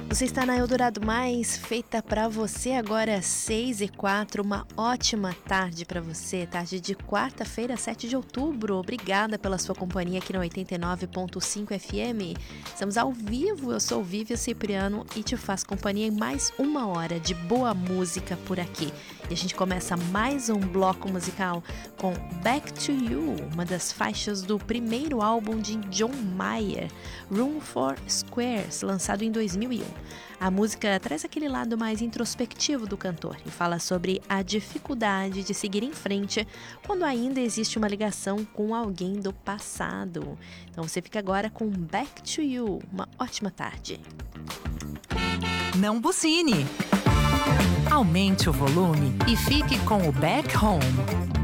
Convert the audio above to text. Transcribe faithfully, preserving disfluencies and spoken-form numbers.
Você está na Eldorado Mais, feita para você agora às seis e quatro. Uma ótima tarde para você, tarde de quarta-feira, sete de outubro. Obrigada pela sua companhia aqui na oitenta e nove ponto cinco F M. Estamos ao vivo, eu sou Vívia Cipriano e te faço companhia em mais uma hora de boa música por aqui. E a gente começa mais um bloco musical com Back to You, uma das faixas do primeiro álbum de John Mayer, Room for Squares, lançado em dois mil e um. A música traz aquele lado mais introspectivo do cantor e fala sobre a dificuldade de seguir em frente quando ainda existe uma ligação com alguém do passado. Então você fica agora com Back to You. Uma ótima tarde. Não buzine. Aumente o volume e fique com o Back Home.